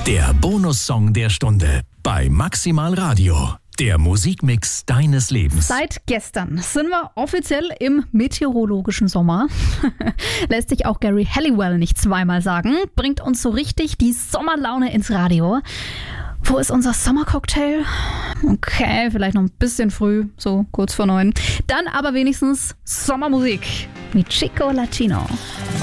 Der Bonussong der Stunde bei Maximal Radio. Der Musikmix deines Lebens. Seit gestern sind wir offiziell im meteorologischen Sommer. Lässt sich auch Gary Halliwell nicht zweimal sagen. Bringt uns so richtig die Sommerlaune ins Radio. Wo ist unser Sommercocktail? Okay, vielleicht noch ein bisschen früh, so kurz vor 9. Dann aber wenigstens Sommermusik mit Chico Latino.